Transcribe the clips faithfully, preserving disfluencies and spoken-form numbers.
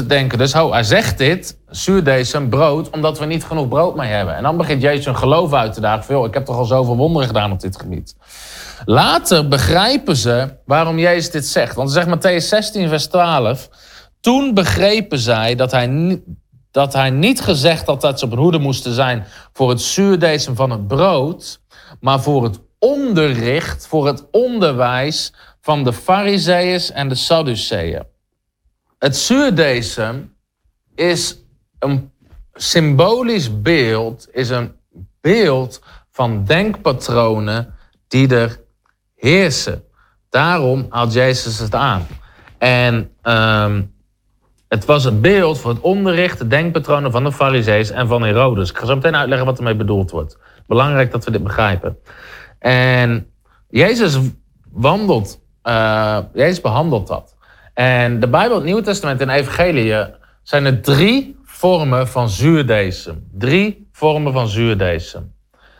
denken dus, oh, hij zegt dit, zuurdesem, brood, omdat we niet genoeg brood mee hebben. En dan begint Jezus hun geloof uit te dagen. Veel, ik heb toch al zoveel wonderen gedaan op dit gebied. Later begrijpen ze waarom Jezus dit zegt. Want zegt Mattheüs zestien, vers twaalf. Toen begrepen zij dat hij, niet, dat hij niet gezegd had dat ze op hun hoede moesten zijn voor het zuurdesem van het brood, maar voor het onderricht, voor het onderwijs van de Farizeeërs en de Sadduceeën. Het zuurdesem is een symbolisch beeld, is een beeld van denkpatronen die er heersen. Daarom haalt Jezus het aan. En um, het was een beeld voor het onderricht, de denkpatronen van de Farizeeërs en van Herodes. Ik ga zo meteen uitleggen wat ermee bedoeld wordt. Belangrijk dat we dit begrijpen. En Jezus wandelt, uh, Jezus behandelt dat. En de Bijbel, het Nieuwe Testament en Evangelie zijn er drie vormen van zuurdesem. Drie vormen van zuurdesem.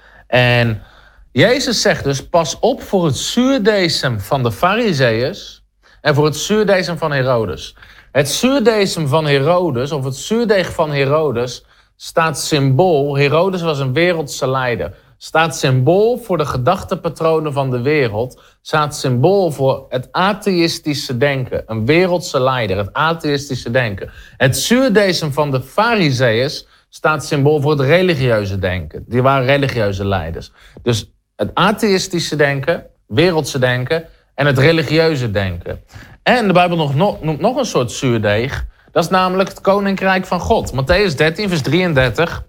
En Jezus zegt dus, pas op voor het zuurdesem van de Farizeeërs en voor het zuurdesem van Herodes. Het zuurdesem van Herodes, of het zuurdeeg van Herodes, staat symbool. Herodes was een wereldse leider. Staat symbool voor de gedachtepatronen van de wereld. Staat symbool voor het atheïstische denken. Een wereldse leider, het atheïstische denken. Het zuurdesem van de Farizeeërs staat symbool voor het religieuze denken. Die waren religieuze leiders. Dus het atheïstische denken, wereldse denken en het religieuze denken. En de Bijbel nog, nog, noemt nog een soort zuurdeeg. Dat is namelijk het koninkrijk van God. Mattheüs dertien, vers drieëndertig.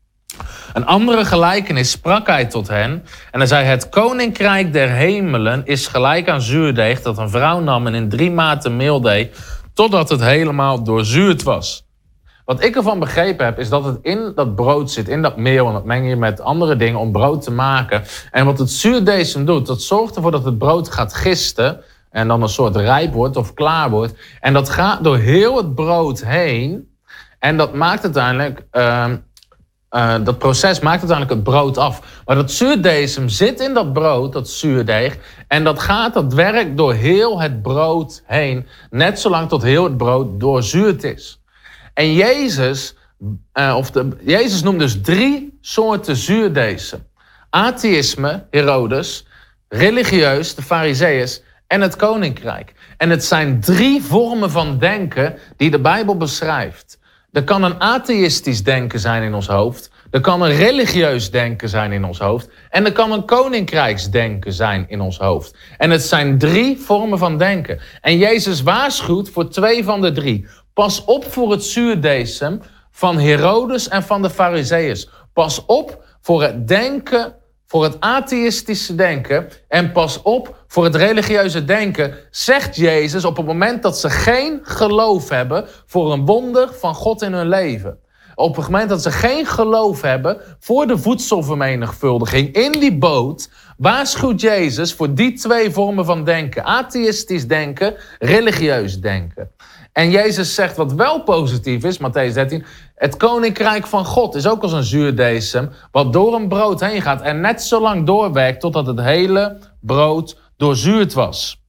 Een andere gelijkenis sprak hij tot hen. En hij zei, het koninkrijk der hemelen is gelijk aan zuurdeeg dat een vrouw nam en in drie maten meel deed, totdat het helemaal doorzuurd was. Wat ik ervan begrepen heb, is dat het in dat brood zit, in dat meel, en dat meng je met andere dingen om brood te maken. En wat het zuurdesem doet, dat zorgt ervoor dat het brood gaat gisten en dan een soort rijp wordt of klaar wordt. En dat gaat door heel het brood heen en dat maakt uiteindelijk, uh, uh, dat proces maakt uiteindelijk het brood af. Maar dat zuurdesem zit in dat brood, dat zuurdeeg, en dat gaat, dat werkt door heel het brood heen, net zolang tot heel het brood doorzuurd is. En Jezus, uh, of de, Jezus noemt dus drie soorten zuurdesem. Atheïsme, Herodes, religieus, de Farizeeërs en het koninkrijk. En het zijn drie vormen van denken die de Bijbel beschrijft. Er kan een atheïstisch denken zijn in ons hoofd. Er kan een religieus denken zijn in ons hoofd. En er kan een koninkrijksdenken zijn in ons hoofd. En het zijn drie vormen van denken. En Jezus waarschuwt voor twee van de drie. Pas op voor het zuurdesem van Herodes en van de Farizeeërs. Pas op voor het denken, voor het atheïstische denken. En pas op voor het religieuze denken, zegt Jezus op het moment dat ze geen geloof hebben voor een wonder van God in hun leven. Op het moment dat ze geen geloof hebben voor de voedselvermenigvuldiging in die boot, waarschuwt Jezus voor die twee vormen van denken. Atheïstisch denken, religieus denken. En Jezus zegt wat wel positief is, Mattheüs dertien... het koninkrijk van God is ook als een zuurdesem wat door een brood heen gaat en net zo lang doorwerkt totdat het hele brood doorzuurd was.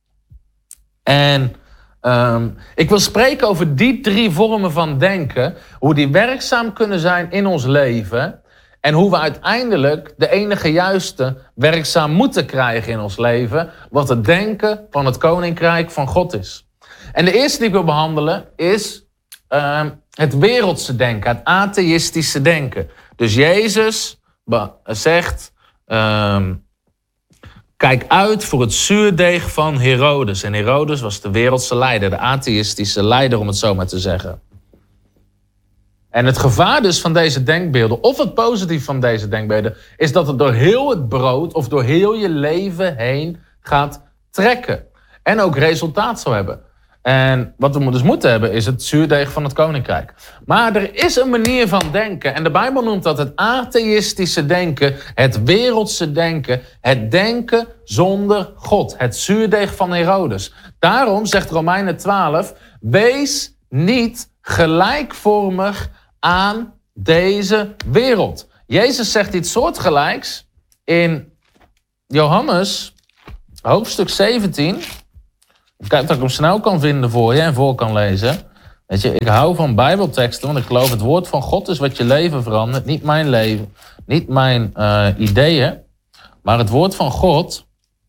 En um, ik wil spreken over die drie vormen van denken, hoe die werkzaam kunnen zijn in ons leven en hoe we uiteindelijk de enige juiste werkzaam moeten krijgen in ons leven, wat het denken van het koninkrijk van God is. En de eerste die ik wil behandelen is uh, het wereldse denken, het atheïstische denken. Dus Jezus zegt, uh, kijk uit voor het zuurdeeg van Herodes. En Herodes was de wereldse leider, de atheïstische leider om het zo maar te zeggen. En het gevaar dus van deze denkbeelden, of het positief van deze denkbeelden, is dat het door heel het brood of door heel je leven heen gaat trekken. En ook resultaat zal hebben. En wat we dus moeten hebben is het zuurdeeg van het koninkrijk. Maar er is een manier van denken. En de Bijbel noemt dat het atheïstische denken, het wereldse denken, het denken zonder God. Het zuurdeeg van Herodes. Daarom zegt Romeinen twaalf, wees niet gelijkvormig aan deze wereld. Jezus zegt iets soortgelijks in Johannes hoofdstuk zeventien... Kijk dat ik hem snel kan vinden voor je en voor kan lezen. Weet je, ik hou van Bijbelteksten, want ik geloof het woord van God is wat je leven verandert. Niet mijn leven, niet mijn uh, ideeën, maar het woord van God.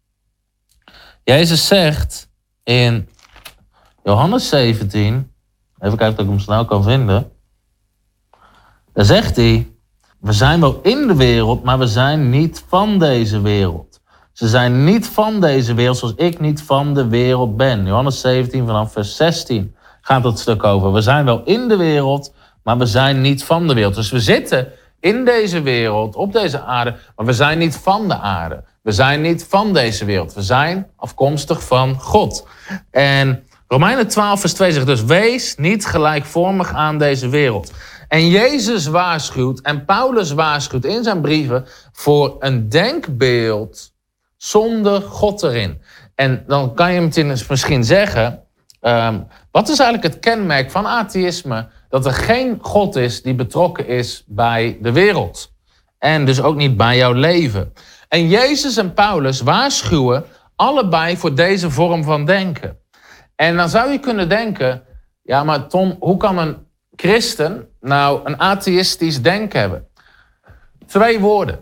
Jezus zegt in Johannes zeventien, even kijken of ik hem snel kan vinden. Daar zegt hij, we zijn wel in de wereld, maar we zijn niet van deze wereld. Ze zijn niet van deze wereld zoals ik niet van de wereld ben. Johannes zeventien vanaf vers zestien gaat dat stuk over. We zijn wel in de wereld, maar we zijn niet van de wereld. Dus we zitten in deze wereld, op deze aarde, maar we zijn niet van de aarde. We zijn niet van deze wereld. We zijn afkomstig van God. En Romeinen twaalf vers twee zegt dus, wees niet gelijkvormig aan deze wereld. En Jezus waarschuwt en Paulus waarschuwt in zijn brieven voor een denkbeeld zonder God erin. En dan kan je hem misschien zeggen, um, wat is eigenlijk het kenmerk van atheïsme? Dat er geen God is die betrokken is bij de wereld. En dus ook niet bij jouw leven. En Jezus en Paulus waarschuwen allebei voor deze vorm van denken. En dan zou je kunnen denken, ja maar Tom, hoe kan een christen nou een atheïstisch denken hebben? Twee woorden.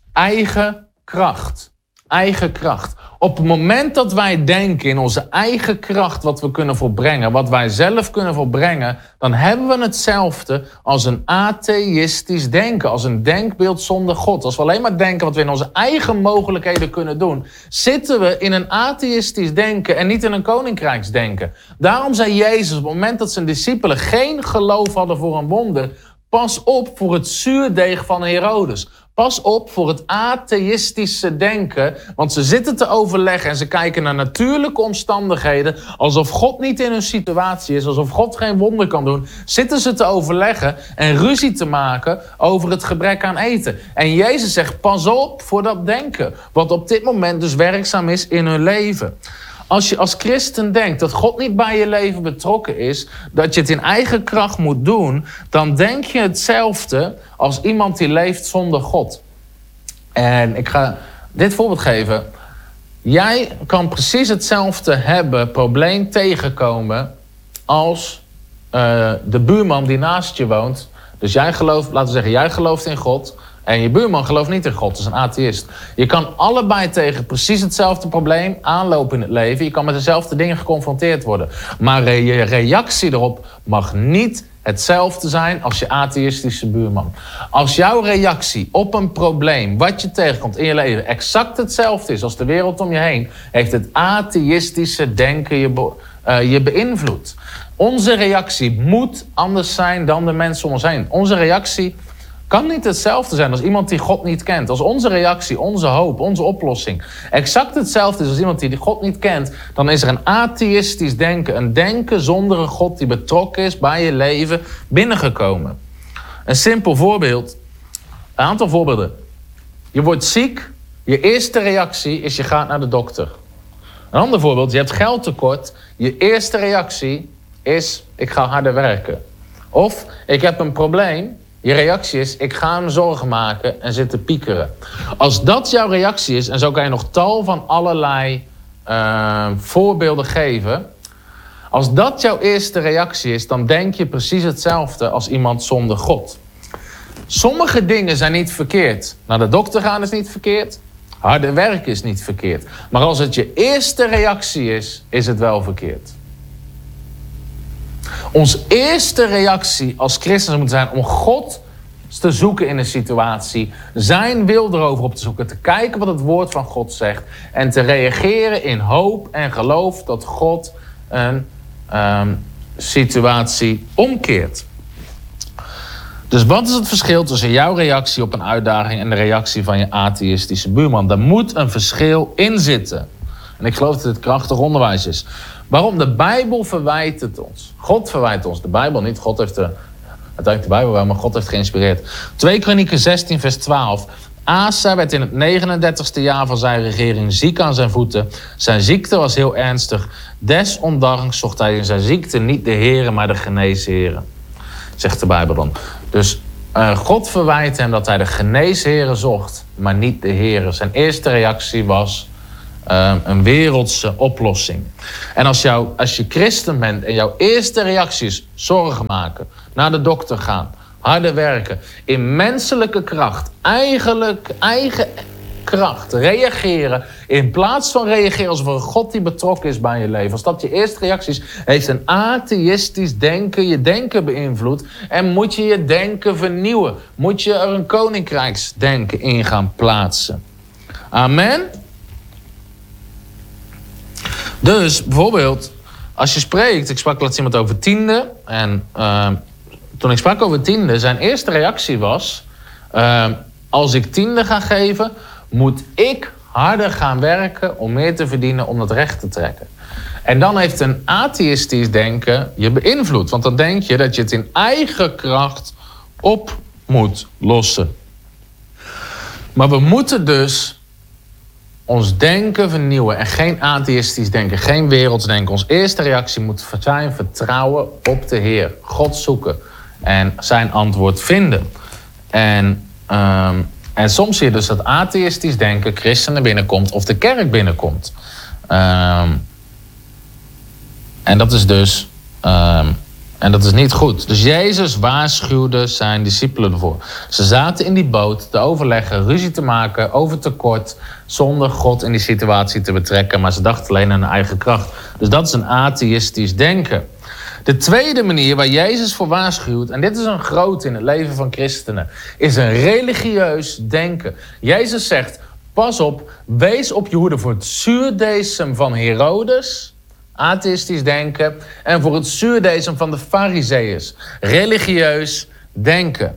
Eigen kracht. Eigen kracht. Op het moment dat wij denken in onze eigen kracht wat we kunnen volbrengen, wat wij zelf kunnen volbrengen, dan hebben we hetzelfde als een atheïstisch denken, als een denkbeeld zonder God. Als we alleen maar denken wat we in onze eigen mogelijkheden kunnen doen, zitten we in een atheïstisch denken en niet in een koninkrijksdenken. Daarom zei Jezus op het moment dat zijn discipelen geen geloof hadden voor een wonder, pas op voor het zuurdeeg van Herodes. Pas op voor het atheïstische denken, want ze zitten te overleggen en ze kijken naar natuurlijke omstandigheden, alsof God niet in hun situatie is, alsof God geen wonder kan doen. Zitten ze te overleggen en ruzie te maken over het gebrek aan eten. En Jezus zegt, pas op voor dat denken, wat op dit moment dus werkzaam is in hun leven. Als je als christen denkt dat God niet bij je leven betrokken is, dat je het in eigen kracht moet doen, dan denk je hetzelfde als iemand die leeft zonder God. En ik ga dit voorbeeld geven. Jij kan precies hetzelfde hebben, probleem tegenkomen, als uh, de buurman die naast je woont. Dus jij gelooft, laten we zeggen, jij gelooft in God. En je buurman gelooft niet in God, dat is een atheïst. Je kan allebei tegen precies hetzelfde probleem aanlopen in het leven. Je kan met dezelfde dingen geconfronteerd worden. Maar je reactie erop mag niet hetzelfde zijn als je atheïstische buurman. Als jouw reactie op een probleem, wat je tegenkomt in je leven, exact hetzelfde is als de wereld om je heen, heeft het atheïstische denken je, be, uh, je beïnvloed. Onze reactie moet anders zijn dan de mensen om ons heen. Onze reactie kan niet hetzelfde zijn als iemand die God niet kent. Als onze reactie, onze hoop, onze oplossing exact hetzelfde is als iemand die God niet kent, dan is er een atheïstisch denken, een denken zonder een God die betrokken is bij je leven, binnengekomen. Een simpel voorbeeld, een aantal voorbeelden. Je wordt ziek, je eerste reactie is je gaat naar de dokter. Een ander voorbeeld, je hebt geldtekort, je eerste reactie is ik ga harder werken. Of ik heb een probleem. Je reactie is, ik ga me zorgen maken en zitten piekeren. Als dat jouw reactie is, en zo kan je nog tal van allerlei uh, voorbeelden geven. Als dat jouw eerste reactie is, dan denk je precies hetzelfde als iemand zonder God. Sommige dingen zijn niet verkeerd. Naar de dokter gaan is niet verkeerd. Harder werken is niet verkeerd. Maar als het je eerste reactie is, is het wel verkeerd. Onze eerste reactie als christenen moet zijn om God te zoeken in een situatie. Zijn wil erover op te zoeken. Te kijken wat het woord van God zegt. En te reageren in hoop en geloof dat God een um, situatie omkeert. Dus wat is het verschil tussen jouw reactie op een uitdaging en de reactie van je atheïstische buurman? Daar moet een verschil in zitten. En ik geloof dat dit krachtig onderwijs is. Waarom? De Bijbel verwijt het ons. God verwijt ons. De Bijbel niet. God heeft de, uiteindelijk de Bijbel wel, maar God heeft geïnspireerd. twee Kronieken zestien vers twaalf. Asa werd in het negenendertigste jaar van zijn regering ziek aan zijn voeten. Zijn ziekte was heel ernstig. Desondanks zocht hij in zijn ziekte niet de Heere, maar de geneesheren. Zegt de Bijbel dan. Dus uh, God verwijt hem dat hij de geneesheren zocht, maar niet de Heere. Zijn eerste reactie was uh, een wereldse oplossing. En als, jou, als je christen bent en jouw eerste reactie is zorgen maken, naar de dokter gaan, harder werken, in menselijke kracht, eigenlijk eigen kracht, reageren, in plaats van reageren alsof er een God die betrokken is bij je leven. Als dat je eerste reactie is, heeft een atheïstisch denken je denken beïnvloed en moet je je denken vernieuwen. Moet je er een koninkrijksdenken in gaan plaatsen. Amen? Dus bijvoorbeeld, als je spreekt, ik sprak laatst iemand over tiende en uh, toen ik sprak over tiende, zijn eerste reactie was, uh, als ik tiende ga geven, moet ik harder gaan werken om meer te verdienen om dat recht te trekken. En dan heeft een atheïstisch denken je beïnvloed. Want dan denk je dat je het in eigen kracht op moet lossen. Maar we moeten dus ons denken vernieuwen en geen atheïstisch denken, geen wereldsdenken. Onze eerste reactie moet zijn vertrouwen op de Heer. God zoeken en zijn antwoord vinden. En... Um, En soms zie je dus dat atheïstisch denken christenen binnenkomt of de kerk binnenkomt. Um, en dat is dus um, en dat is niet goed. Dus Jezus waarschuwde zijn discipelen ervoor. Ze zaten in die boot te overleggen, ruzie te maken over tekort, zonder God in die situatie te betrekken. Maar ze dachten alleen aan hun eigen kracht. Dus dat is een atheïstisch denken. De tweede manier waar Jezus voor waarschuwt, en dit is een groot in het leven van christenen, is een religieus denken. Jezus zegt, pas op, wees op je hoede voor het zuurdesem van Herodes, atheïstisch denken, en voor het zuurdesem van de Farizeeërs, religieus denken.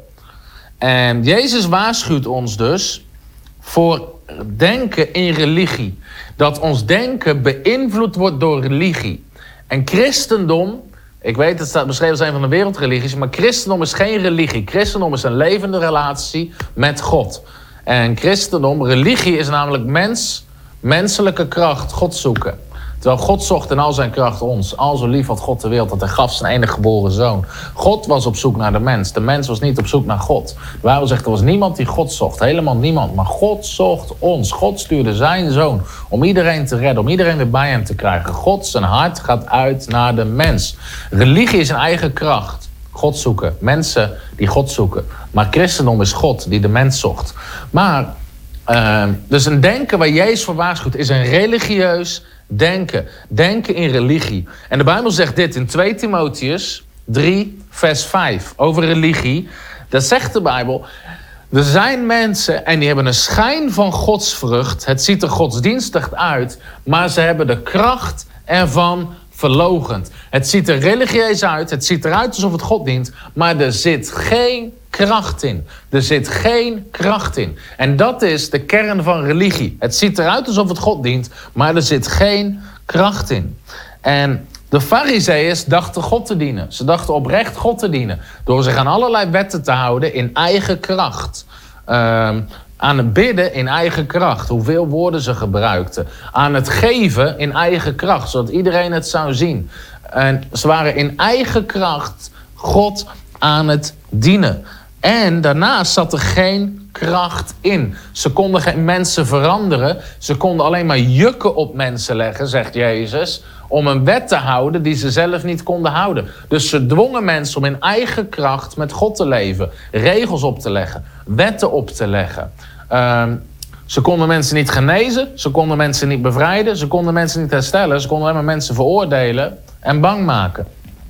En Jezus waarschuwt ons dus voor denken in religie. Dat ons denken beïnvloed wordt door religie. En christendom, ik weet het staat beschreven als een van de wereldreligies, maar christendom is geen religie. Christendom is een levende relatie met God. En christendom, religie is namelijk mens, menselijke kracht, God zoeken. Terwijl God zocht in al zijn kracht ons. Al zo lief had God de wereld dat hij gaf zijn enige geboren zoon. God was op zoek naar de mens. De mens was niet op zoek naar God. De Bijbel zegt er was niemand die God zocht. Helemaal niemand. Maar God zocht ons. God stuurde zijn zoon om iedereen te redden. Om iedereen weer bij hem te krijgen. God zijn hart gaat uit naar de mens. Religie is een eigen kracht. God zoeken. Mensen die God zoeken. Maar christendom is God die de mens zocht. Maar, uh, dus een denken waar Jezus voor waarschuwt is een religieus denken. Denken in religie. En de Bijbel zegt dit in twee Timotheus drie, vers vijf. Over religie. Dat zegt de Bijbel. Er zijn mensen en die hebben een schijn van godsvrucht. Het ziet er godsdienstig uit. Maar ze hebben de kracht ervan verloochend. Het ziet er religieus uit. Het ziet eruit alsof het God dient. Maar er zit geen kracht in. Er zit geen kracht in. En dat is de kern van religie. Het ziet eruit alsof het God dient, maar er zit geen kracht in. En de Farizeeërs dachten God te dienen. Ze dachten oprecht God te dienen. Door zich aan allerlei wetten te houden in eigen kracht. Uh, aan het bidden in eigen kracht. Hoeveel woorden ze gebruikten. Aan het geven in eigen kracht. Zodat iedereen het zou zien. En ze waren in eigen kracht God aan het dienen. En daarnaast zat er geen kracht in. Ze konden geen mensen veranderen. Ze konden alleen maar jukken op mensen leggen, zegt Jezus, om een wet te houden die ze zelf niet konden houden. Dus ze dwongen mensen om in eigen kracht met God te leven. Regels op te leggen. Wetten op te leggen. Uh, ze konden mensen niet genezen. Ze konden mensen niet bevrijden. Ze konden mensen niet herstellen. Ze konden alleen maar mensen veroordelen en bang maken.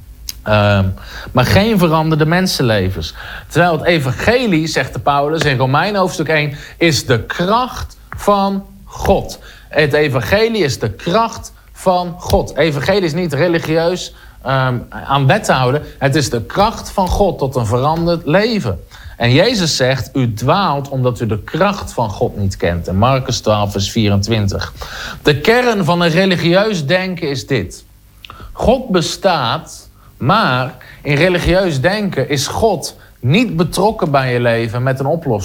Uh, maar geen veranderde mensenlevens. Terwijl het evangelie, zegt de Paulus in Romeinen hoofdstuk één, is de kracht van God. Het evangelie is de kracht van God. Evangelie is niet religieus um, aan wet te houden. Het is de kracht van God tot een veranderd leven. En Jezus zegt, u dwaalt omdat u de kracht van God niet kent. In Marcus twaalf, vers vierentwintig. De kern van een religieus denken is dit. God bestaat, maar in religieus denken is God niet betrokken bij je leven met een oplossing.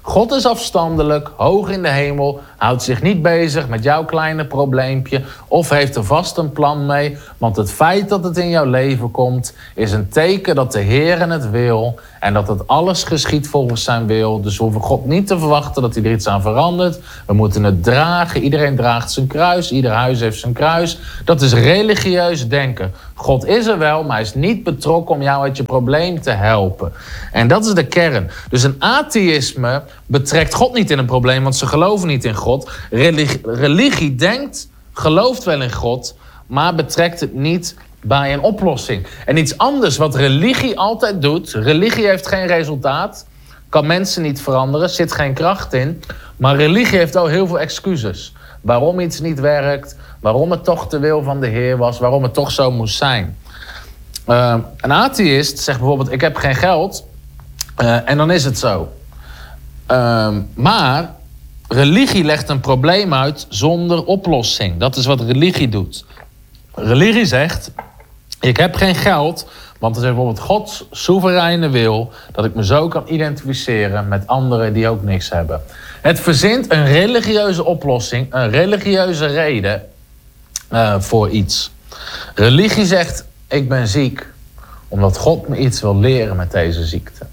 God is afstandelijk, hoog in de hemel, houdt zich niet bezig met jouw kleine probleempje of heeft er vast een plan mee. Want het feit dat het in jouw leven komt, is een teken dat de Heer het wil en dat het alles geschiet volgens zijn wil. Dus we hoeven God niet te verwachten dat hij er iets aan verandert. We moeten het dragen. Iedereen draagt zijn kruis. Ieder huis heeft zijn kruis. Dat is religieus denken. God is er wel, maar hij is niet betrokken om jou uit je probleem te helpen. En dat is de kern. Dus een atheïsme betrekt God niet in een probleem, want ze geloven niet in God. Religi- religie denkt, gelooft wel in God, maar betrekt het niet bij een oplossing. En iets anders wat religie altijd doet, religie heeft geen resultaat, kan mensen niet veranderen, zit geen kracht in, maar religie heeft al heel veel excuses. Waarom iets niet werkt, waarom het toch de wil van de Heer was, waarom het toch zo moest zijn. Uh, een atheïst zegt bijvoorbeeld, ik heb geen geld, uh, en dan is het zo. Uh, maar religie legt een probleem uit zonder oplossing. Dat is wat religie doet. Religie zegt, ik heb geen geld, want het is bijvoorbeeld Gods soevereine wil dat ik me zo kan identificeren met anderen die ook niks hebben. Het verzint een religieuze oplossing, een religieuze reden uh, voor iets. Religie zegt, ik ben ziek, omdat God me iets wil leren met deze ziekte.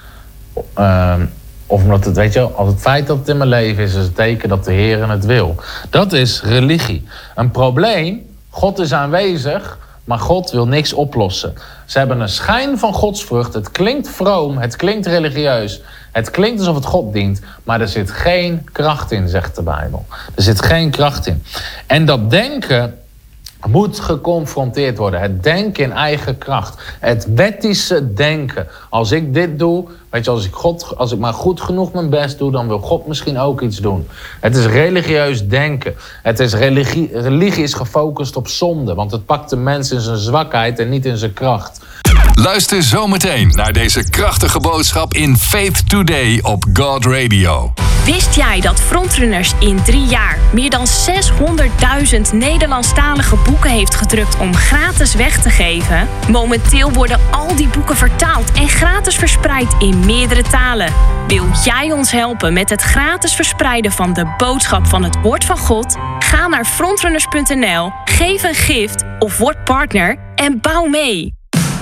Uh, of omdat het, weet je, als het feit dat het in mijn leven is, is het teken dat de Heer het wil. Dat is religie. Een probleem, God is aanwezig, maar God wil niks oplossen. Ze hebben een schijn van godsvrucht. Het klinkt vroom, het klinkt religieus. Het klinkt alsof het God dient, maar er zit geen kracht in, zegt de Bijbel. Er zit geen kracht in. En dat denken moet geconfronteerd worden. Het denken in eigen kracht. Het wettische denken. Als ik dit doe, weet je, als ik, God, als ik maar goed genoeg mijn best doe, dan wil God misschien ook iets doen. Het is religieus denken. Het is religie, religie is gefocust op zonde, want het pakt de mens in zijn zwakheid en niet in zijn kracht. Luister zometeen naar deze krachtige boodschap in Faith Today op God Radio. Wist jij dat Frontrunners in drie jaar meer dan zeshonderdduizend Nederlandstalige boeken heeft gedrukt om gratis weg te geven? Momenteel worden al die boeken vertaald en gratis verspreid in meerdere talen. Wil jij ons helpen met het gratis verspreiden van de boodschap van het Woord van God? Ga naar frontrunners punt n l, geef een gift of word partner en bouw mee.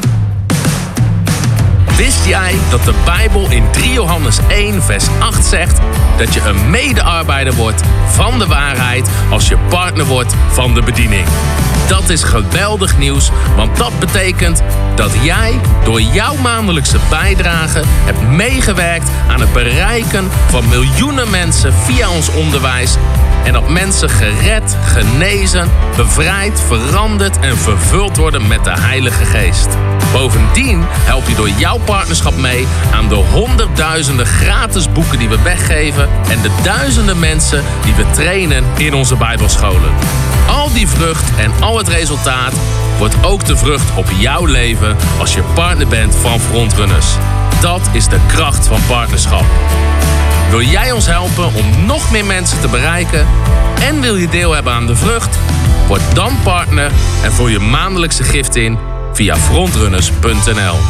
Wist jij dat de Bijbel in drie Johannes één vers acht zegt dat je een medearbeider wordt van de waarheid als je partner wordt van de bediening? Dat is geweldig nieuws, want dat betekent dat jij door jouw maandelijkse bijdrage hebt meegewerkt aan het bereiken van miljoenen mensen via ons onderwijs. En dat mensen gered, genezen, bevrijd, veranderd en vervuld worden met de Heilige Geest. Bovendien help je door jouw partnerschap mee aan de honderdduizenden gratis boeken die we weggeven en de duizenden mensen die we trainen in onze Bijbelscholen. Al die vrucht en al het resultaat wordt ook de vrucht op jouw leven als je partner bent van Frontrunners. Dat is de kracht van partnerschap. Wil jij ons helpen om nog meer mensen te bereiken en wil je deel hebben aan de vrucht? Word dan partner en vul je maandelijkse gift in via frontrunners punt n l.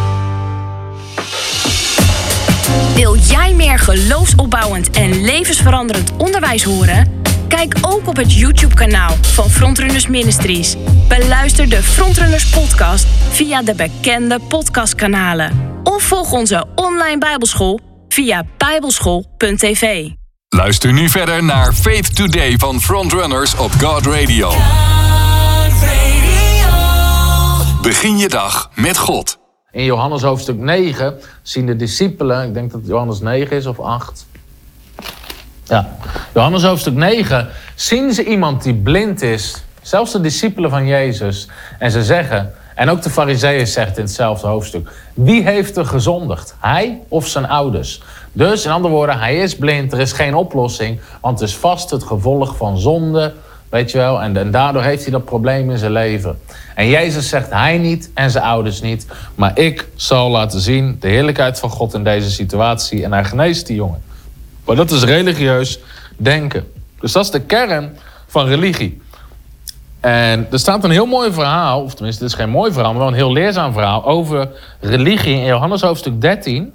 Wil jij meer geloofsopbouwend en levensveranderend onderwijs horen? Kijk ook op het YouTube-kanaal van Frontrunners Ministries. Beluister de Frontrunners podcast via de bekende podcastkanalen. Of volg onze online bijbelschool via bijbelschool punt t v. Luister nu verder naar Faith Today van Frontrunners op God Radio. God Radio. Begin je dag met God. In Johannes hoofdstuk negen zien de discipelen, ik denk dat het Johannes negen is of acht. Ja, Johannes hoofdstuk negen zien ze iemand die blind is. Zelfs de discipelen van Jezus. En ze zeggen, en ook de Farizeeën zegt in hetzelfde hoofdstuk, wie heeft er gezondigd? Hij of zijn ouders? Dus in andere woorden, hij is blind, er is geen oplossing, want het is vast het gevolg van zonde, weet je wel. En, en daardoor heeft hij dat probleem in zijn leven. En Jezus zegt, hij niet en zijn ouders niet, maar ik zal laten zien de heerlijkheid van God in deze situatie. En hij geneest die jongen. Maar dat is religieus denken. Dus dat is de kern van religie. En er staat een heel mooi verhaal, of tenminste, het is geen mooi verhaal, maar wel een heel leerzaam verhaal over religie in Johannes hoofdstuk dertien.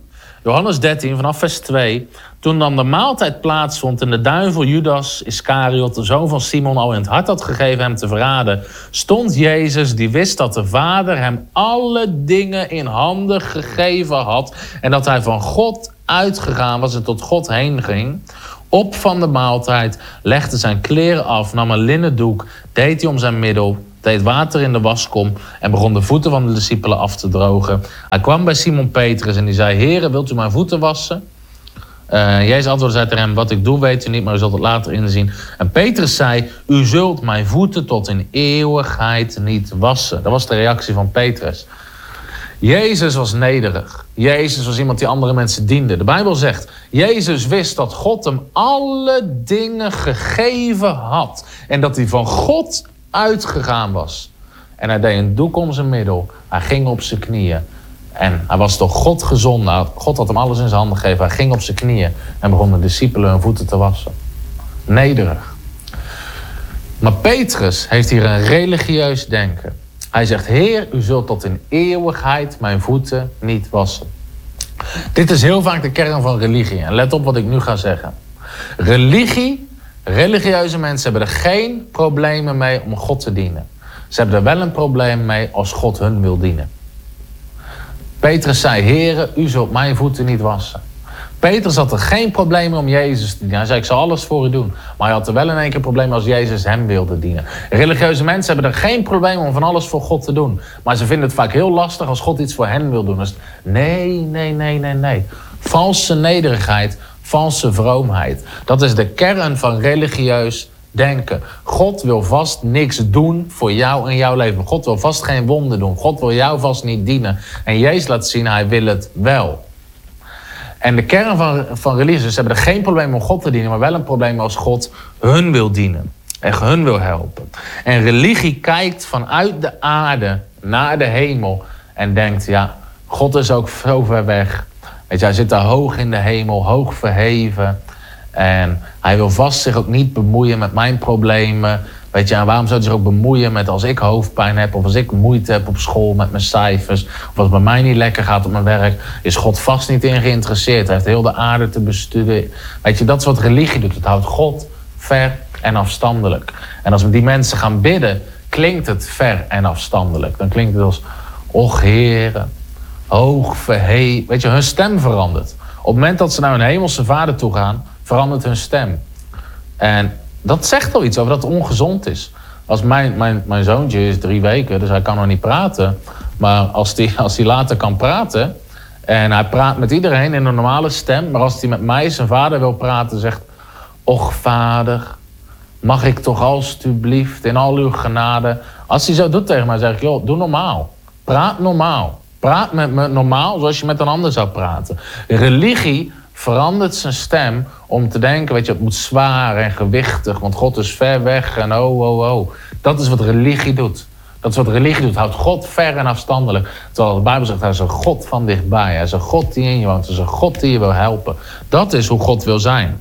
Johannes dertien, vanaf vers twee. Toen dan de maaltijd plaatsvond en de duivel Judas Iscariot, de zoon van Simon, al in het hart had gegeven hem te verraden, stond Jezus, die wist dat de Vader hem alle dingen in handen gegeven had en dat hij van God uitgegaan was en tot God heen ging, op van de maaltijd, legde zijn kleren af, nam een linnen doek, deed hij om zijn middel, deed water in de waskom en begon de voeten van de discipelen af te drogen. Hij kwam bij Simon Petrus en die zei, Heere, wilt u mijn voeten wassen? Uh, Jezus antwoordde, zei tegen hem, wat ik doe weet u niet, maar u zult het later inzien. En Petrus zei, u zult mijn voeten tot in eeuwigheid niet wassen. Dat was de reactie van Petrus. Jezus was nederig. Jezus was iemand die andere mensen diende. De Bijbel zegt, Jezus wist dat God hem alle dingen gegeven had. En dat hij van God uitgegaan was. En hij deed een doek om zijn middel. Hij ging op zijn knieën. En hij was door God gezonden. God had hem alles in zijn handen gegeven. Hij ging op zijn knieën en begon de discipelen hun voeten te wassen. Nederig. Maar Petrus heeft hier een religieus denken. Hij zegt, Heer, u zult tot in eeuwigheid mijn voeten niet wassen. Dit is heel vaak de kern van religie. En let op wat ik nu ga zeggen. Religie, religieuze mensen hebben er geen problemen mee om God te dienen. Ze hebben er wel een probleem mee als God hun wil dienen. Petrus zei, Heere, u zult mijn voeten niet wassen. Petrus had er geen probleem om Jezus te dienen. Hij zei, ik zal alles voor u doen. Maar hij had er wel in één keer probleem als Jezus hem wilde dienen. Religieuze mensen hebben er geen probleem om van alles voor God te doen. Maar ze vinden het vaak heel lastig als God iets voor hen wil doen. Dus nee, nee, nee, nee, nee. Valse nederigheid, valse vroomheid. Dat is de kern van religieus denken. God wil vast niks doen voor jou en jouw leven. God wil vast geen wonder doen. God wil jou vast niet dienen. En Jezus laat zien, hij wil het wel. En de kern van, van religies hebben er geen probleem om God te dienen, maar wel een probleem als God hun wil dienen. En hun wil helpen. En religie kijkt vanuit de aarde naar de hemel en denkt, ja, God is ook zo ver weg. Weet je, hij zit daar hoog in de hemel, hoog verheven. En hij wil vast zich ook niet bemoeien met mijn problemen. Weet je, en waarom zou hij zich ook bemoeien met als ik hoofdpijn heb, of als ik moeite heb op school met mijn cijfers, of als het bij mij niet lekker gaat op mijn werk, is God vast niet in geïnteresseerd. Hij heeft heel de aarde te bestuderen. Weet je, dat is wat religie doet. Het houdt God ver en afstandelijk. En als we die mensen gaan bidden, klinkt het ver en afstandelijk. Dan klinkt het als, och Heere, hoog verheven. Weet je, hun stem verandert. Op het moment dat ze naar hun hemelse Vader toe gaan, verandert hun stem. En dat zegt al iets over dat het ongezond is. Als mijn, mijn, mijn zoontje is drie weken, dus hij kan nog niet praten. Maar als hij als hij later kan praten, en hij praat met iedereen in een normale stem, maar als hij met mij, zijn vader, wil praten, zegt, och vader, mag ik toch alstublieft in al uw genade. Als hij zo doet tegen mij, zeg ik, joh, doe normaal. Praat normaal. Praat met me normaal, zoals je met een ander zou praten. Religie verandert zijn stem om te denken, weet je, het moet zwaar en gewichtig, want God is ver weg en oh, oh, oh. Dat is wat religie doet. Dat is wat religie doet. Houdt God ver en afstandelijk. Terwijl de Bijbel zegt, hij is een God van dichtbij. Hij is een God die in je woont. Hij is een God die je wil helpen. Dat is hoe God wil zijn.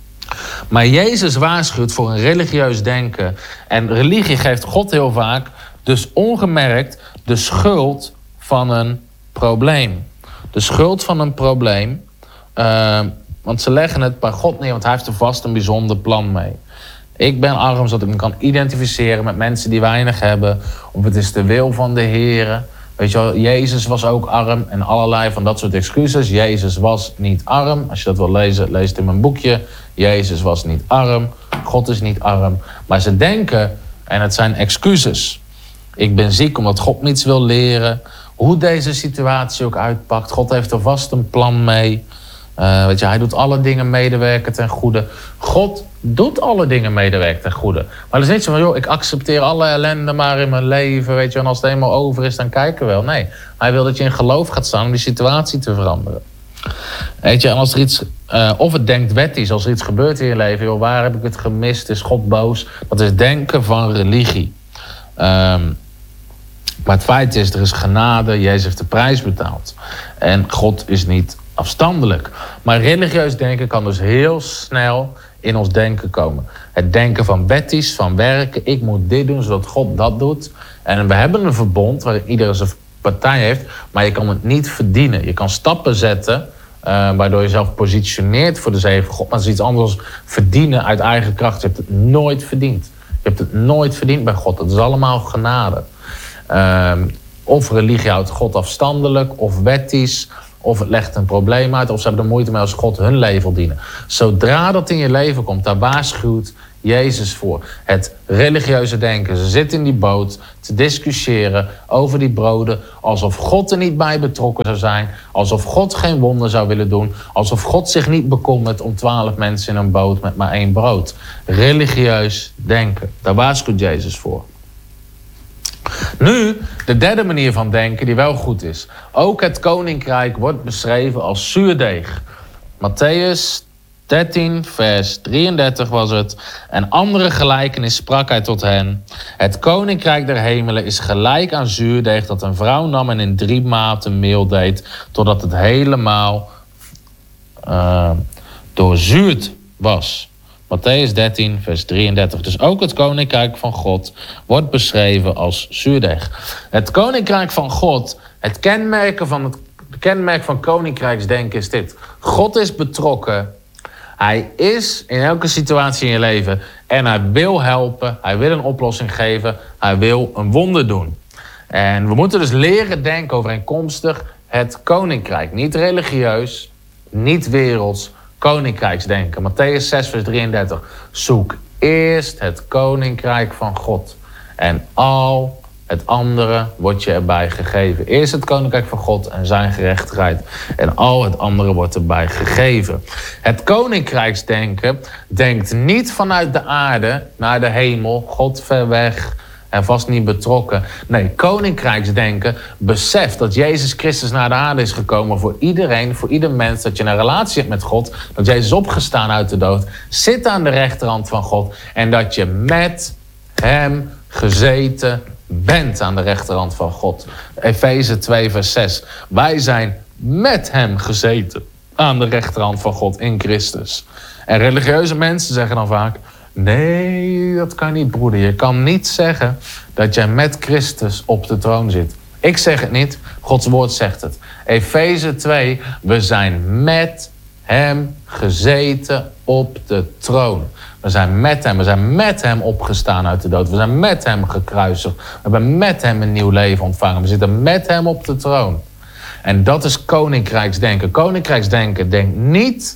Maar Jezus waarschuwt voor een religieus denken. En religie geeft God heel vaak, dus ongemerkt, de schuld van een probleem. De schuld van een probleem. Uh, want ze leggen het bij God neer, want hij heeft er vast een bijzonder plan mee. Ik ben arm, zodat ik me kan identificeren met mensen die weinig hebben. Of het is de wil van de Heer. Weet je wel, Jezus was ook arm en allerlei van dat soort excuses. Jezus was niet arm. Als je dat wil lezen, lees het in mijn boekje. Jezus was niet arm. God is niet arm. Maar ze denken, en het zijn excuses. Ik ben ziek omdat God me iets wil leren. Hoe deze situatie ook uitpakt. God heeft er vast een plan mee. Uh, weet je, hij doet alle dingen medewerken ten goede. God doet alle dingen medewerken ten goede. Maar het is niet zo van, joh, ik accepteer alle ellende maar in mijn leven. Weet je, en als het eenmaal over is, dan kijken we wel. Nee, hij wil dat je in geloof gaat staan om die situatie te veranderen. Weet je, en als er iets, uh, of het denkt wettisch, als er iets gebeurt in je leven, joh, waar heb ik het gemist? Is God boos? Dat is denken van religie. Um, maar het feit is, er is genade, Jezus heeft de prijs betaald. En God is niet afstandelijk. Maar religieus denken kan dus heel snel in ons denken komen. Het denken van wettisch, van werken. Ik moet dit doen, zodat God dat doet. En we hebben een verbond waarin iedereen zijn partij heeft. Maar je kan het niet verdienen. Je kan stappen zetten Uh, waardoor je jezelf positioneert voor de zegen van God. Maar het is iets anders dan verdienen uit eigen kracht. Je hebt het nooit verdiend. Je hebt het nooit verdiend bij God. Het is allemaal genade. Uh, of religie houdt God afstandelijk, of wettisch, of het legt een probleem uit, of ze hebben er moeite mee als God hun leven wil dienen. Zodra dat in je leven komt, daar waarschuwt Jezus voor. Het religieuze denken. Ze zitten in die boot te discussiëren over die broden, alsof God er niet bij betrokken zou zijn, alsof God geen wonder zou willen doen, alsof God zich niet bekommert om twaalf mensen in een boot met maar één brood. Religieus denken. Daar waarschuwt Jezus voor. Nu, de derde manier van denken die wel goed is. Ook het koninkrijk wordt beschreven als zuurdeeg. Mattheüs dertien, vers drieëndertig was het. En andere gelijkenis sprak hij tot hen. Het koninkrijk der hemelen is gelijk aan zuurdeeg dat een vrouw nam en in drie maten meel deed, totdat het helemaal uh, doorzuurd was. Mattheüs dertien, vers drieëndertig. Dus ook het koninkrijk van God wordt beschreven als zuurdeeg. Het koninkrijk van God, het kenmerk van het kenmerk van koninkrijksdenken is dit. God is betrokken. Hij is in elke situatie in je leven en hij wil helpen. Hij wil een oplossing geven. Hij wil een wonder doen. En we moeten dus leren denken overeenkomstig het koninkrijk. Niet religieus, niet werelds, koninkrijksdenken. Mattheüs zes, vers drieëndertig. Zoek eerst het koninkrijk van God. En al het andere wordt je erbij gegeven. Eerst het koninkrijk van God en zijn gerechtigheid. En al het andere wordt erbij gegeven. Het koninkrijksdenken denkt niet vanuit de aarde naar de hemel. God ver weg en vast niet betrokken. Nee, koninkrijksdenken beseft dat Jezus Christus naar de aarde is gekomen voor iedereen, voor ieder mens. Dat je een relatie hebt met God. Dat Jezus is opgestaan uit de dood. Zit aan de rechterhand van God. En dat je met hem gezeten bent aan de rechterhand van God. Efeze twee, vers zes. Wij zijn met hem gezeten aan de rechterhand van God in Christus. En religieuze mensen zeggen dan vaak, nee, dat kan niet, broeder. Je kan niet zeggen dat jij met Christus op de troon zit. Ik zeg het niet, Gods woord zegt het. Efeze twee, we zijn met hem gezeten op de troon. We zijn met hem, we zijn met hem opgestaan uit de dood. We zijn met hem gekruisigd. We hebben met hem een nieuw leven ontvangen. We zitten met hem op de troon. En dat is koninkrijksdenken. Koninkrijksdenken denkt niet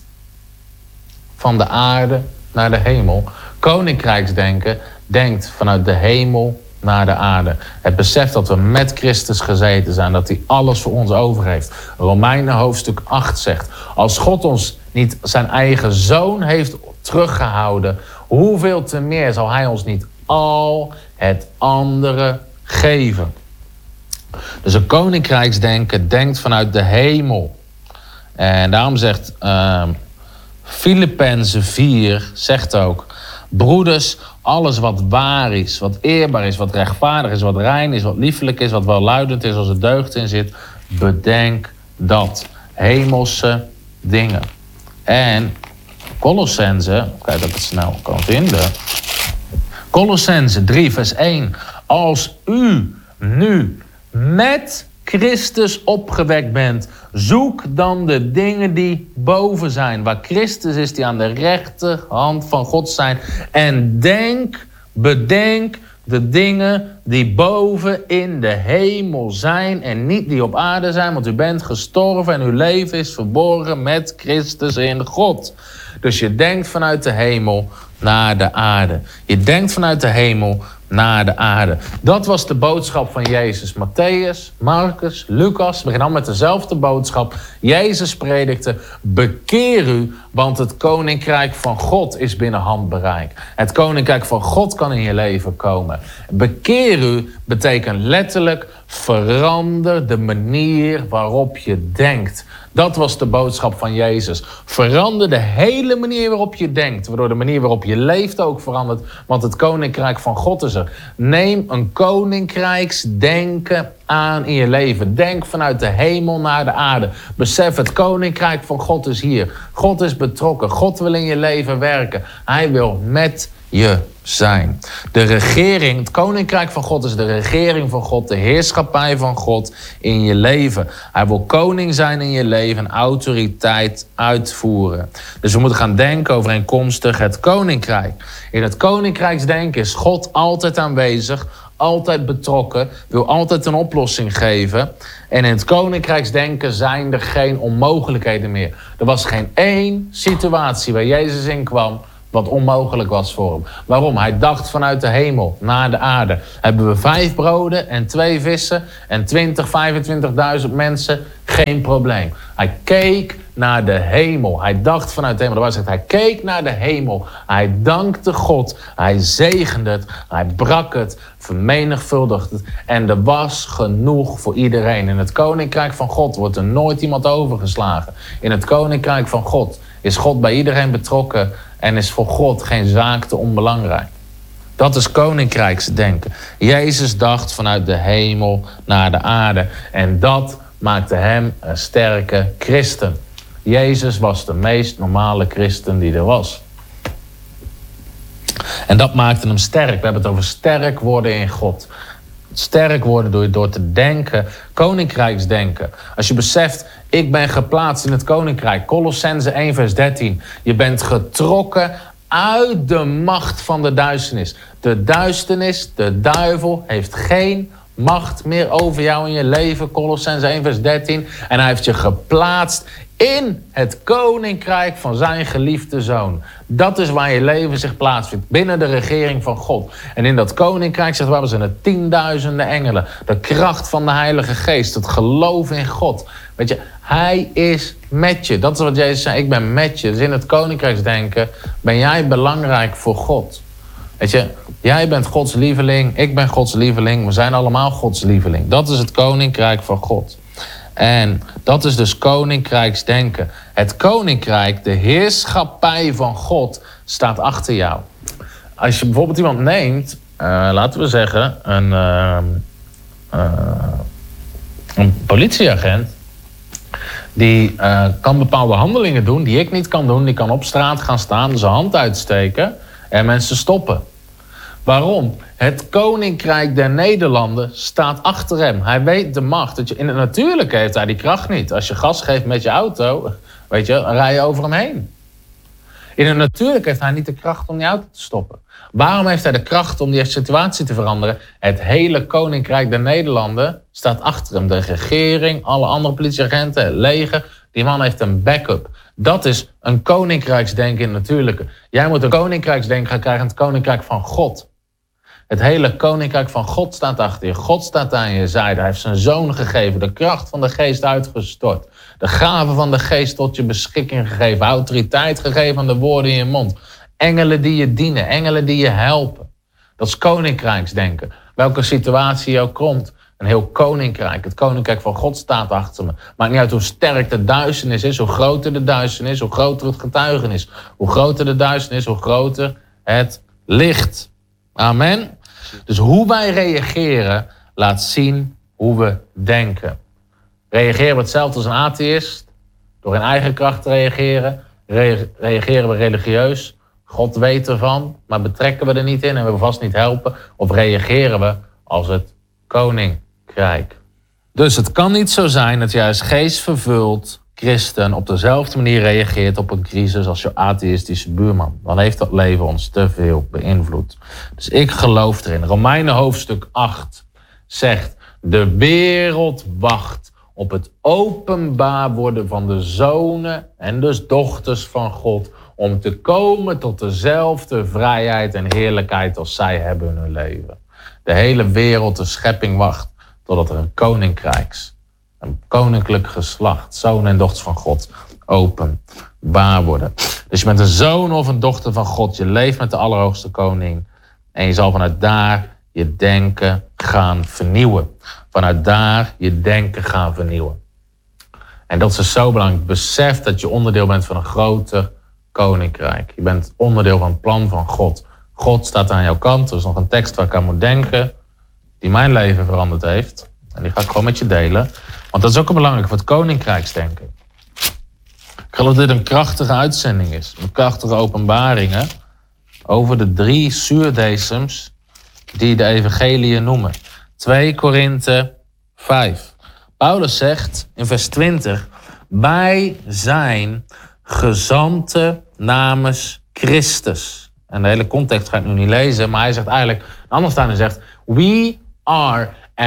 van de aarde naar de hemel. Koninkrijksdenken denkt vanuit de hemel naar de aarde. Het besef dat we met Christus gezeten zijn, dat hij alles voor ons over heeft. Romeinen hoofdstuk acht zegt, als God ons niet zijn eigen zoon heeft teruggehouden, hoeveel te meer zal hij ons niet al het andere geven. Dus een koninkrijksdenken denkt vanuit de hemel. En daarom zegt uh, Filippenzen vier, zegt ook, broeders, alles wat waar is, wat eerbaar is, wat rechtvaardig is, wat rein is, wat liefelijk is, wat welluidend is, als er deugd in zit, bedenk dat. Hemelse dingen. En Colossense, kijk dat ik het snel kan vinden. Colossense drie, vers één. Als u nu met Christus opgewekt bent, zoek dan de dingen die boven zijn, waar Christus is, die aan de rechterhand van God zijn. En denk, bedenk de dingen die boven in de hemel zijn en niet die op aarde zijn, want u bent gestorven en uw leven is verborgen met Christus in God. Dus je denkt vanuit de hemel naar de aarde. Je denkt vanuit de hemel naar de aarde. Dat was de boodschap van Jezus. Mattheüs, Marcus, Lucas beginnen allemaal met dezelfde boodschap. Jezus predikte, bekeer u, want het koninkrijk van God is binnen handbereik. Het koninkrijk van God kan in je leven komen. Bekeer u betekent letterlijk verander de manier waarop je denkt. Dat was de boodschap van Jezus. Verander de hele manier waarop je denkt, waardoor de manier waarop je leeft ook verandert, want het koninkrijk van God is er. Neem een koninkrijksdenken aan in je leven. Denk vanuit de hemel naar de aarde. Besef, het koninkrijk van God is hier. God is betrokken. God wil in je leven werken. Hij wil met je zijn. De regering, het koninkrijk van God is de regering van God, de heerschappij van God in je leven. Hij wil koning zijn in je leven en autoriteit uitvoeren. Dus we moeten gaan denken overeenkomstig het koninkrijk. In het koninkrijksdenken is God altijd aanwezig, altijd betrokken, wil altijd een oplossing geven. En in het koninkrijksdenken zijn er geen onmogelijkheden meer. Er was geen één situatie waar Jezus in kwam wat onmogelijk was voor hem. Waarom? Hij dacht vanuit de hemel naar de aarde. Hebben we vijf broden en twee vissen en twintig, vijfentwintigduizend mensen? Geen probleem. Hij keek naar de hemel. Hij dacht vanuit de hemel. Dat was het. Hij keek naar de hemel. Hij dankte God. Hij zegende het. Hij brak het. Vermenigvuldigde het. En er was genoeg voor iedereen. In het koninkrijk van God wordt er nooit iemand overgeslagen. In het koninkrijk van God is God bij iedereen betrokken en is voor God geen zaak te onbelangrijk. Dat is koninkrijksdenken. Jezus dacht vanuit de hemel naar de aarde. En dat maakte hem een sterke christen. Jezus was de meest normale christen die er was. En dat maakte hem sterk. We hebben het over sterk worden in God. Sterk worden door, door te denken, koninkrijksdenken. Als je beseft, ik ben geplaatst in het koninkrijk. Colossenzen één vers dertien. Je bent getrokken uit de macht van de duisternis. De duisternis, de duivel, heeft geen macht meer over jou in je leven. Colossenzen één vers dertien. En hij heeft je geplaatst in het koninkrijk van zijn geliefde zoon. Dat is waar je leven zich plaatsvindt. Binnen de regering van God. En in dat koninkrijk, zegt waar zijn er tienduizenden engelen. De kracht van de Heilige Geest. Het geloof in God. Weet je, hij is met je. Dat is wat Jezus zei. Ik ben met je. Dus in het koninkrijksdenken ben jij belangrijk voor God. Weet je, jij bent Gods lieveling. Ik ben Gods lieveling. We zijn allemaal Gods lieveling. Dat is het koninkrijk van God. En dat is dus koninkrijksdenken. Het koninkrijk, de heerschappij van God, staat achter jou. Als je bijvoorbeeld iemand neemt, uh, laten we zeggen, een, uh, uh, een politieagent, die uh, kan bepaalde handelingen doen die ik niet kan doen. Die kan op straat gaan staan, zijn hand uitsteken en mensen stoppen. Waarom? Het koninkrijk der Nederlanden staat achter hem. Hij weet de macht. Dat je, in het natuurlijke heeft hij die kracht niet. Als je gas geeft met je auto, weet je, dan rij je over hem heen. In het natuurlijke heeft hij niet de kracht om die auto te stoppen. Waarom heeft hij de kracht om die situatie te veranderen? Het hele koninkrijk der Nederlanden staat achter hem. De regering, alle andere politieagenten, het leger. Die man heeft een backup. Dat is een koninkrijksdenken in het natuurlijke. Jij moet een koninkrijksdenken gaan krijgen in het koninkrijk van God. Het hele koninkrijk van God staat achter je. God staat aan je zijde. Hij heeft zijn zoon gegeven. De kracht van de geest uitgestort. De gave van de geest tot je beschikking gegeven. Autoriteit gegeven aan de woorden in je mond. Engelen die je dienen. Engelen die je helpen. Dat is koninkrijksdenken. Welke situatie je ook komt. Een heel koninkrijk. Het koninkrijk van God staat achter me. Maakt niet uit hoe sterk de duisternis is. Hoe groter de duisternis. Hoe groter het getuigenis. Hoe groter de duisternis. Hoe groter het licht. Amen. Dus hoe wij reageren laat zien hoe we denken. Reageren we hetzelfde als een atheïst? Door in eigen kracht te reageren? Re- reageren we religieus? God weet ervan, maar betrekken we er niet in en we vast niet helpen? Of reageren we als het koninkrijk? Dus het kan niet zo zijn dat jij als geestvervuld christen op dezelfde manier reageert op een crisis als je atheïstische buurman. Dan heeft dat leven ons te veel beïnvloed. Dus ik geloof erin. Romeinen hoofdstuk acht zegt: de wereld wacht op het openbaar worden van de zonen en dus dochters van God, om te komen tot dezelfde vrijheid en heerlijkheid als zij hebben in hun leven. De hele wereld, de schepping wacht totdat er een koninkrijks, een koninklijk geslacht, zonen en dochters van God, openbaar worden. Dus je bent een zoon of een dochter van God. Je leeft met de Allerhoogste Koning. En je zal vanuit daar je denken gaan vernieuwen. Vanuit daar je denken gaan vernieuwen. En dat is zo belangrijk. Besef dat je onderdeel bent van een groter koninkrijk. Je bent onderdeel van het plan van God. God staat aan jouw kant. Er is nog een tekst waar ik aan moet denken, die mijn leven veranderd heeft. En die ga ik gewoon met je delen. Want dat is ook een belangrijk voor het koninkrijksdenken. Ik geloof dat dit een krachtige uitzending is. Een krachtige openbaringen. over de drie zuurdesems die de evangeliën noemen. twee Korinthe vijf. Paulus zegt in vers twintig... wij zijn gezanten namens Christus. En de hele context ga ik nu niet lezen, maar hij zegt eigenlijk... Anders dan hij zegt... we are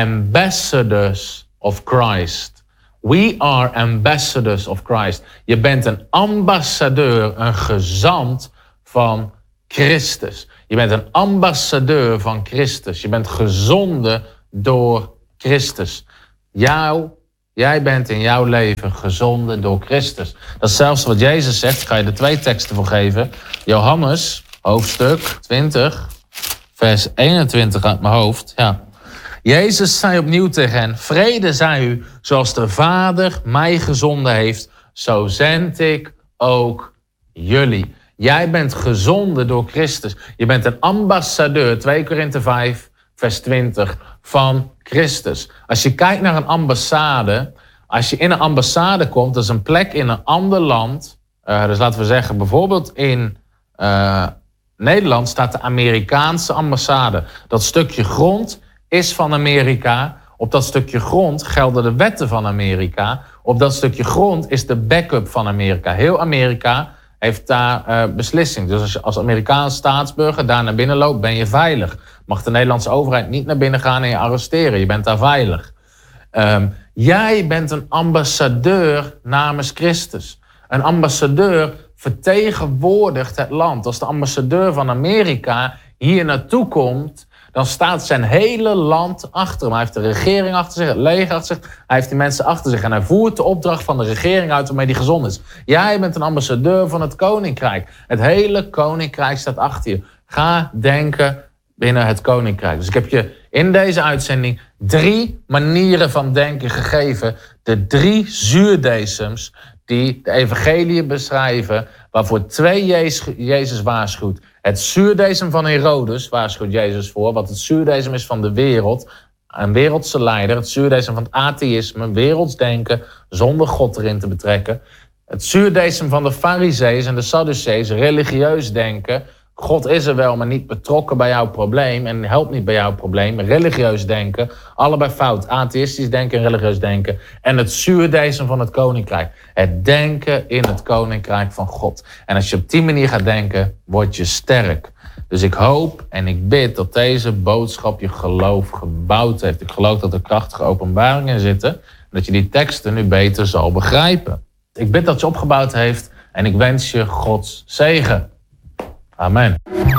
ambassadors of Christ. We are ambassadors of Christ. Je bent een ambassadeur, een gezant van Christus. Je bent een ambassadeur van Christus. Je bent gezonden door Christus. Jou, jij bent in jouw leven gezonden door Christus. Dat is zelfs wat Jezus zegt. Ik ga je er twee teksten voor geven. Johannes, hoofdstuk twintig, vers eenentwintig uit mijn hoofd. Ja. Jezus zei opnieuw tegen hen: vrede zij u, zoals de Vader mij gezonden heeft, zo zend ik ook jullie. Jij bent gezonden door Christus. Je bent een ambassadeur, twee Korinthe vijf, vers twintig, van Christus. Als je kijkt naar een ambassade, als je in een ambassade komt, dat is een plek in een ander land. Uh, dus laten we zeggen, bijvoorbeeld in uh, Nederland staat de Amerikaanse ambassade. Dat stukje grond is van Amerika. Op dat stukje grond gelden de wetten van Amerika. Op dat stukje grond is de backup van Amerika. Heel Amerika heeft daar uh, beslissing. Dus als je als Amerikaans staatsburger daar naar binnen loopt, ben je veilig. Mag de Nederlandse overheid niet naar binnen gaan en je arresteren. Je bent daar veilig. Um, jij bent een ambassadeur namens Christus. Een ambassadeur vertegenwoordigt het land. Als de ambassadeur van Amerika hier naartoe komt, dan staat zijn hele land achter hem. Hij heeft de regering achter zich, het leger achter zich. Hij heeft die mensen achter zich. En hij voert de opdracht van de regering uit waarmee die gezond is. Jij bent een ambassadeur van het koninkrijk. Het hele koninkrijk staat achter je. Ga denken binnen het koninkrijk. Dus ik heb je in deze uitzending drie manieren van denken gegeven. De drie zuurdesems die de evangeliën beschrijven, waarvoor twee Jezus waarschuwt. Het zuurdesem van Herodes waarschuwt Jezus voor, wat het zuurdesem is van de wereld. Een wereldse leider, het zuurdesem van het atheïsme, wereldsdenken, zonder God erin te betrekken. Het zuurdesem van de Farizeeën en de Sadduceeën, religieus denken. God is er wel, maar niet betrokken bij jouw probleem en helpt niet bij jouw probleem. Religieus denken, allebei fout. Atheïstisch denken en religieus denken. En het zuurdesem van het koninkrijk. Het denken in het koninkrijk van God. En als je op die manier gaat denken, word je sterk. Dus ik hoop en ik bid dat deze boodschap je geloof gebouwd heeft. Ik geloof dat er krachtige openbaringen zitten. En dat je die teksten nu beter zal begrijpen. Ik bid dat je opgebouwd heeft en ik wens je Gods zegen. Amen.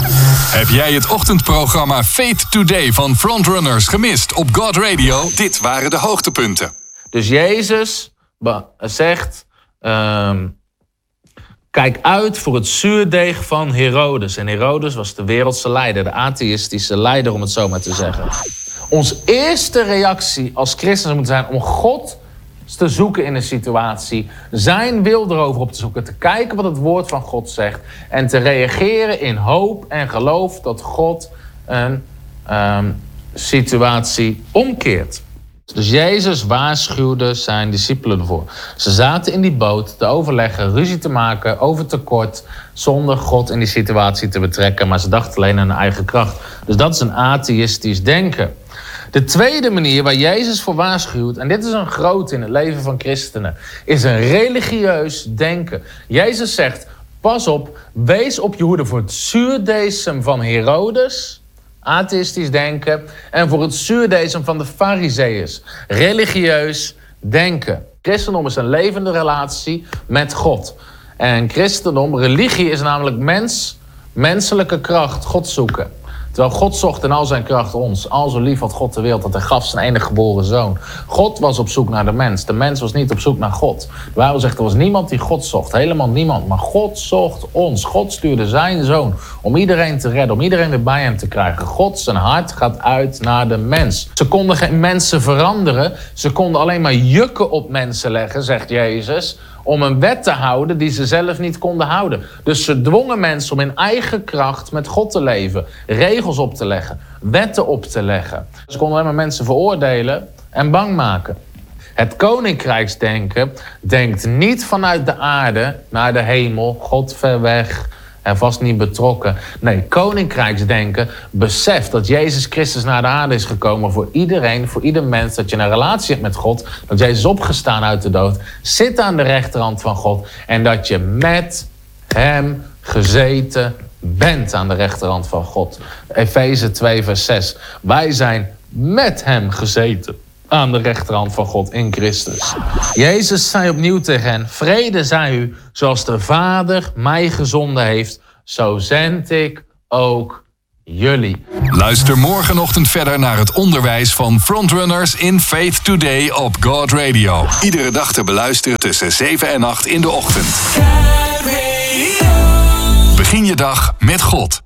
Heb jij het ochtendprogramma Faith Today van Frontrunners gemist op God Radio? Dit waren de hoogtepunten. Dus Jezus zegt, um, kijk uit voor het zuurdeeg van Herodes. En Herodes was de wereldse leider, de atheïstische leider om het zo maar te zeggen. Onze eerste reactie als christenen moet zijn om God te zoeken in een situatie, zijn wil erover op te zoeken, te kijken wat het woord van God zegt en te reageren in hoop en geloof dat God een um, situatie omkeert. Dus Jezus waarschuwde zijn discipelen ervoor. Ze zaten in die boot te overleggen, ruzie te maken over tekort, zonder God in die situatie te betrekken, maar ze dachten alleen aan hun eigen kracht. Dus dat is een atheïstisch denken. De tweede manier waar Jezus voor waarschuwt, en dit is een groot in het leven van christenen, is een religieus denken. Jezus zegt, pas op, wees op je hoede voor het zuurdesem van Herodes, atheïstisch denken, en voor het zuurdesem van de Farizeeën, religieus denken. Christendom is een levende relatie met God. En christendom, religie is namelijk mens, menselijke kracht, God zoeken. Terwijl God zocht in al zijn kracht ons. Al zo lief had God de wereld dat hij gaf zijn enige geboren zoon. God was op zoek naar de mens. De mens was niet op zoek naar God. De Bijbel zegt er was niemand die God zocht. Helemaal niemand. Maar God zocht ons. God stuurde zijn zoon om iedereen te redden. Om iedereen weer bij hem te krijgen. God zijn hart gaat uit naar de mens. Ze konden geen mensen veranderen. Ze konden alleen maar jukken op mensen leggen, zegt Jezus, om een wet te houden die ze zelf niet konden houden. Dus ze dwongen mensen om in eigen kracht met God te leven. Regels op te leggen. Wetten op te leggen. Ze konden alleen maar mensen veroordelen en bang maken. Het koninkrijksdenken denkt niet vanuit de aarde naar de hemel, God ver weg, en vast niet betrokken. Nee, koninkrijksdenken beseft dat Jezus Christus naar de aarde is gekomen voor iedereen, voor ieder mens. Dat je een relatie hebt met God. Dat Jezus is opgestaan uit de dood. Zit aan de rechterhand van God. En dat je met hem gezeten bent aan de rechterhand van God. Efeze twee vers zes. Wij zijn met hem gezeten aan de rechterhand van God in Christus. Jezus zei opnieuw tegen hen: vrede zij u, zoals de Vader mij gezonden heeft, zo zend ik ook jullie. Luister morgenochtend verder naar het onderwijs van Frontrunners in Faith Today op God Radio. Iedere dag te beluisteren tussen zeven en acht in de ochtend. Begin je dag met God.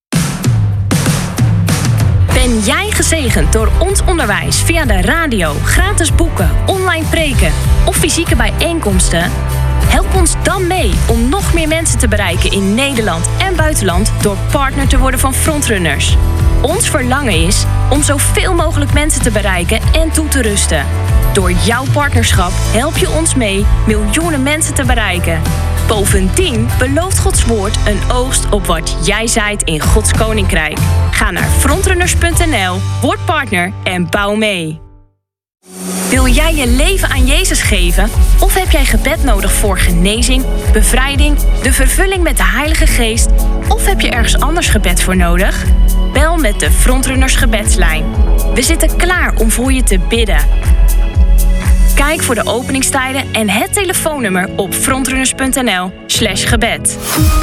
Ben jij gezegend door ons onderwijs via de radio, gratis boeken, online preken of fysieke bijeenkomsten? Help ons dan mee om nog meer mensen te bereiken in Nederland en buitenland door partner te worden van Frontrunners. Ons verlangen is om zoveel mogelijk mensen te bereiken en toe te rusten. Door jouw partnerschap help je ons mee miljoenen mensen te bereiken. Bovendien belooft Gods woord een oogst op wat jij zaait in Gods koninkrijk. Ga naar frontrunners punt n l, word partner en bouw mee. Wil jij je leven aan Jezus geven? Of heb jij gebed nodig voor genezing, bevrijding, de vervulling met de Heilige Geest? Of heb je ergens anders gebed voor nodig? Bel met de Frontrunners gebedslijn. We zitten klaar om voor je te bidden. Kijk voor de openingstijden en het telefoonnummer op frontrunners punt n l slash gebed.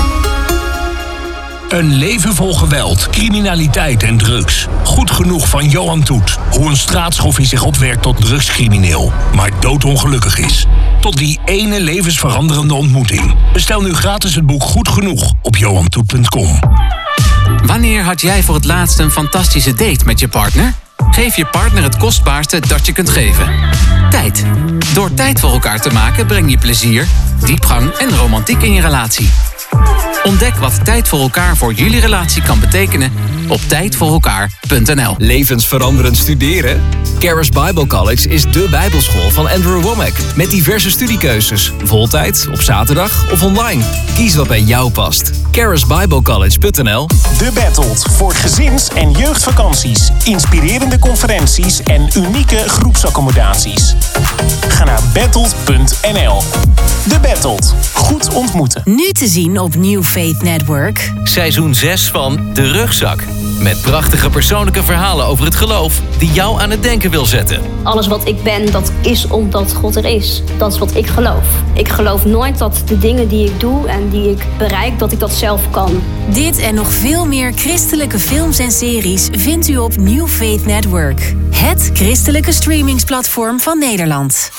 Een leven vol geweld, criminaliteit en drugs. Goed genoeg van Johan Toet. Hoe een straatschoffie zich opwerkt tot drugscrimineel, maar doodongelukkig is. Tot die ene levensveranderende ontmoeting. Bestel nu gratis het boek Goed Genoeg op johan toet punt com. Wanneer had jij voor het laatst een fantastische date met je partner? Geef je partner het kostbaarste dat je kunt geven. Tijd. Door tijd voor elkaar te maken breng je plezier, diepgang en romantiek in je relatie. Ontdek wat tijd voor elkaar voor jullie relatie kan betekenen op tijd voor elkaar punt n l. Levensveranderend studeren? Charis Bible College is dé bijbelschool van Andrew Wommack. Met diverse studiekeuzes. Voltijd, op zaterdag of online. Kies wat bij jou past. charis bible college punt n l. De Battled voor gezins- en jeugdvakanties. Inspirerende conferenties en unieke groepsaccommodaties. Ga naar battled punt n l. De Battled. Goed ontmoeten. Nu te zien op New Faith Network. Seizoen zes van De Rugzak. Met prachtige persoonlijke verhalen over het geloof die jou aan het denken wil zetten. Alles wat ik ben, dat is omdat God er is. Dat is wat ik geloof. Ik geloof nooit dat de dingen die ik doe en die ik bereik, dat ik dat zelf kan. Dit en nog veel meer christelijke films en series vindt u op New Faith Network. Het christelijke streamingsplatform van Nederland.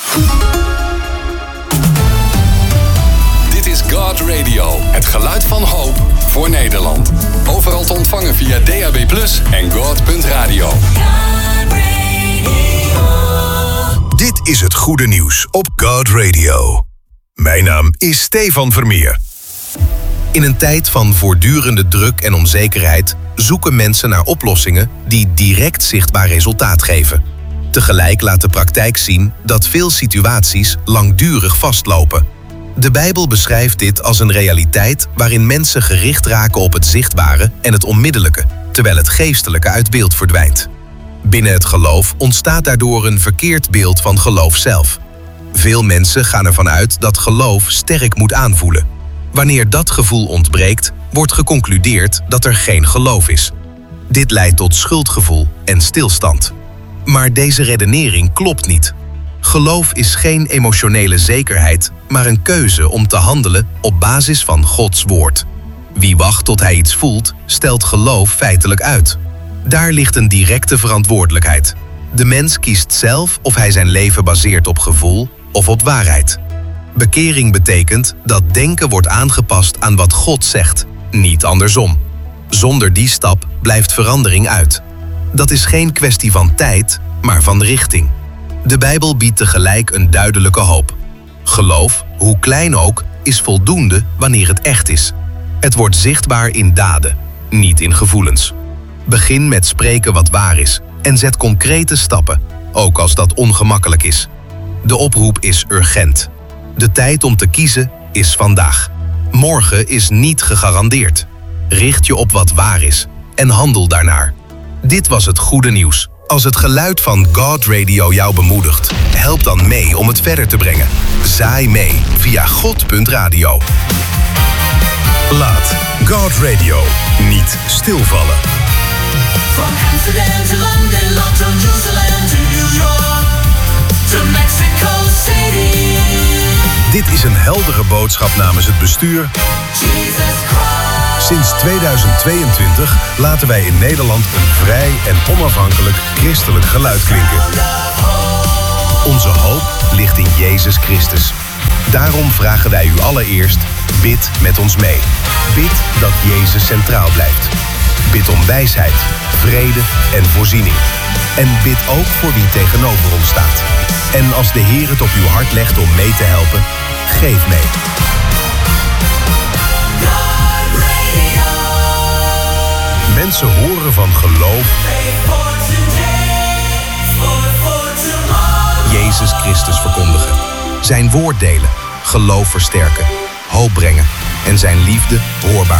Dit is God Radio, het geluid van hoop voor Nederland. Overal te ontvangen via D A B plus, en god punt radio. Dit is het goede nieuws op God Radio. Mijn naam is Stefan Vermeer. In een tijd van voortdurende druk en onzekerheid zoeken mensen naar oplossingen die direct zichtbaar resultaat geven. Tegelijk laat de praktijk zien dat veel situaties langdurig vastlopen. De Bijbel beschrijft dit als een realiteit waarin mensen gericht raken op het zichtbare en het onmiddellijke, terwijl het geestelijke uit beeld verdwijnt. Binnen het geloof ontstaat daardoor een verkeerd beeld van geloof zelf. Veel mensen gaan ervan uit dat geloof sterk moet aanvoelen. Wanneer dat gevoel ontbreekt, wordt geconcludeerd dat er geen geloof is. Dit leidt tot schuldgevoel en stilstand. Maar deze redenering klopt niet. Geloof is geen emotionele zekerheid, maar een keuze om te handelen op basis van Gods woord. Wie wacht tot hij iets voelt, stelt geloof feitelijk uit. Daar ligt een directe verantwoordelijkheid. De mens kiest zelf of hij zijn leven baseert op gevoel of op waarheid. Bekering betekent dat denken wordt aangepast aan wat God zegt, niet andersom. Zonder die stap blijft verandering uit. Dat is geen kwestie van tijd, maar van richting. De Bijbel biedt tegelijk een duidelijke hoop. Geloof, hoe klein ook, is voldoende wanneer het echt is. Het wordt zichtbaar in daden, niet in gevoelens. Begin met spreken wat waar is en zet concrete stappen, ook als dat ongemakkelijk is. De oproep is urgent. De tijd om te kiezen is vandaag. Morgen is niet gegarandeerd. Richt je op wat waar is en handel daarnaar. Dit was het goede nieuws. Als het geluid van God Radio jou bemoedigt, help dan mee om het verder te brengen. Zaai mee via god punt radio. Laat God Radio niet stilvallen. From Amsterdam to London, London, Jerusalem to New York, to Mexico City. Dit is een heldere boodschap namens het bestuur. Jesus Christ. Sinds tweeduizend tweeëntwintig laten wij in Nederland een vrij en onafhankelijk christelijk geluid klinken. Onze hoop ligt in Jezus Christus. Daarom vragen wij u allereerst, bid met ons mee. Bid dat Jezus centraal blijft. Bid om wijsheid, vrede en voorziening. En bid ook voor wie tegenover ons staat. En als de Heer het op uw hart legt om mee te helpen, geef mee. Mensen horen van geloof. Jezus Christus verkondigen. Zijn woord delen. Geloof versterken. Hoop brengen. En zijn liefde hoorbaar